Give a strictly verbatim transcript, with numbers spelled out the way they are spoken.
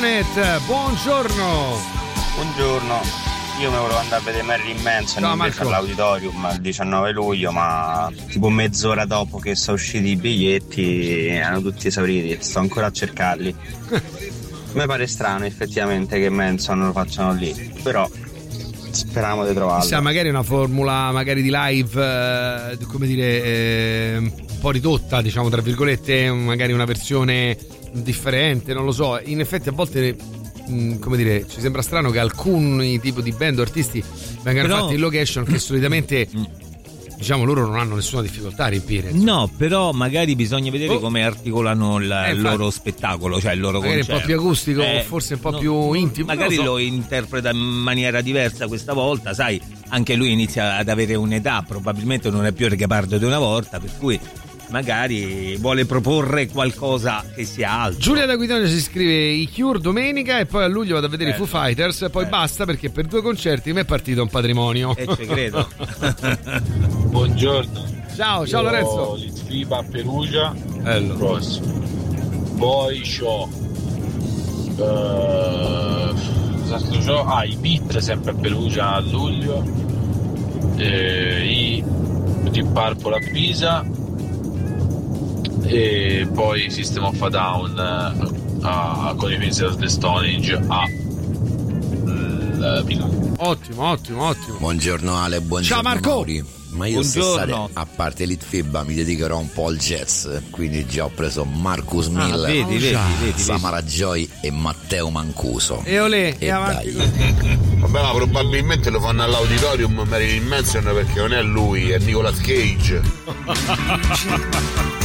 Janet, buongiorno. Buongiorno, io mi volevo andare a vedere Marilyn Manson Ciao, invece Marco. all'auditorium il diciannove luglio, ma tipo mezz'ora dopo che sono usciti i biglietti erano tutti esauriti, sto ancora a cercarli. Mi pare strano effettivamente che Manson lo facciano lì, però speriamo di trovarlo. Chissà, magari una formula magari di live, eh, come dire, eh, un po' ridotta, diciamo tra virgolette, magari una versione differente, non lo so. In effetti a volte, mh, come dire, ci sembra strano che alcuni tipi di band o artisti vengano Però... fatti in location che solitamente, diciamo, loro non hanno nessuna difficoltà a riempire. No, però magari bisogna vedere oh. come articolano il, eh, il loro spettacolo, cioè il loro magari concerto. un po' più acustico, eh, forse un po' no, più intimo. Magari lo, so. lo interpreta in maniera diversa questa volta, sai, anche lui inizia ad avere un'età, probabilmente non è più il Ghepardo di una volta, per cui magari vuole proporre qualcosa che sia altro. Giulia da Guidonia si scrive i Cure domenica e poi a luglio vado a vedere Bello. i Foo Fighters, poi Bello. basta perché per due concerti mi è partito un patrimonio. E ci credo. Buongiorno. Ciao, ciao Lorenzo. L'Itfiba a Perugia. Bello. Prossimo. Poi c'ho uh, esatto, c'ho ah, i Beat sempre a Perugia a luglio. Eh, i Deep Purple a Pisa. E poi System of a Down uh, a, con i Queens of the Stone Age a uh, Milano. Ottimo, ottimo, ottimo. Buongiorno Ale, buongiorno Ciao Marco. Mauri. Ma io Buongiorno. quest'estate, a parte Litfiba, mi dedicherò un po' al jazz, quindi già ho preso Marcus Miller, Ah, vedi, vedi, vedi, Samara Joy e Matteo Mancuso. E olè, e, E avanti. dai. Vabbè, ma probabilmente lo fanno all'auditorium Marilyn Manson perché non è lui, è Nicolas Cage.